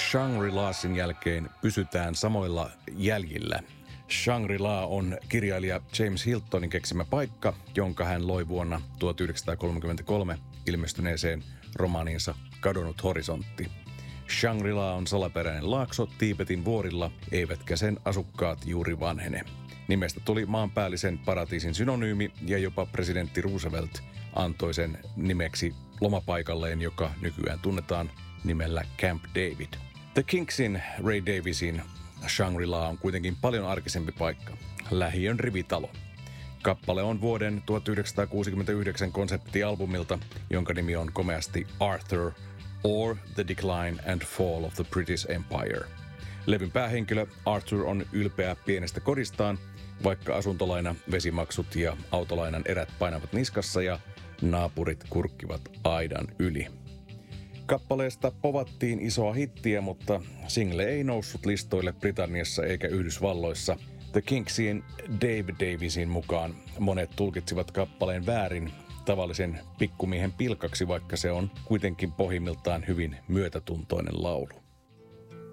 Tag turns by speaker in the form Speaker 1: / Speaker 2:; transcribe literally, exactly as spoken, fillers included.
Speaker 1: Shangri-Lasin jälkeen pysytään samoilla jäljillä. Shangri-La on kirjailija James Hiltonin keksimä paikka, jonka hän loi vuonna tuhatyhdeksänsataakolmekymmentäkolme ilmestyneeseen romaaniinsa Kadonnut horisontti. Shangri-La on salaperäinen laakso Tiibetin vuorilla, eivätkä sen asukkaat juuri vanhene. Nimestä tuli maanpäällisen paratiisin synonyymi ja jopa presidentti Roosevelt antoi sen nimeksi lomapaikalleen, joka nykyään tunnetaan nimellä Camp David. The Kingsin Ray Davisin Shangri-La on kuitenkin paljon arkisempi paikka. Lähiön rivitalo. Kappale on vuoden tuhatyhdeksänsataakuusikymmentäyhdeksän konseptialbumilta, jonka nimi on komeasti Arthur or The Decline and Fall of the British Empire. Levyn päähenkilö Arthur on ylpeä pienestä kodistaan, vaikka asuntolaina, vesimaksut ja autolainan erät painavat niskassa ja naapurit kurkkivat aidan yli. Kappaleesta povattiin isoa hittiä, mutta single ei noussut listoille Britanniassa eikä Yhdysvalloissa. The Kingsin Dave Davisin mukaan monet tulkitsivat kappaleen väärin tavallisen pikkumiehen pilkaksi, vaikka se on kuitenkin pohjimmiltaan hyvin myötätuntoinen laulu.